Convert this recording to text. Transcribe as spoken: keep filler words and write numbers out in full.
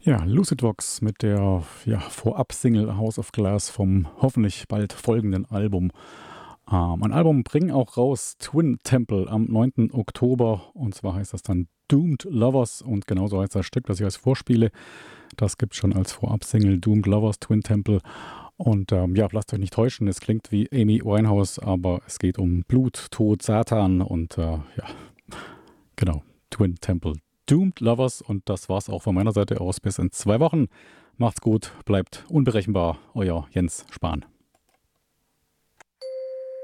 Ja, Lucid Vox mit der ja, Vorab-Single House of Glass vom hoffentlich bald folgenden Album. Ähm, ein Album bringen auch raus Twin Temple am neunten Oktober, und zwar heißt das dann Doomed Lovers, und genauso heißt das Stück, das ich als vorspiele. Das gibt es schon als Vorab-Single Doomed Lovers, Twin Temple. Und ähm, ja, lasst euch nicht täuschen, es klingt wie Amy Winehouse, aber es geht um Blut, Tod, Satan und äh, ja, genau, Twin Temple. Doomed Lovers, und das war's auch von meiner Seite aus. Bis in zwei Wochen. Macht's gut, bleibt unberechenbar. Euer Jens Spahn.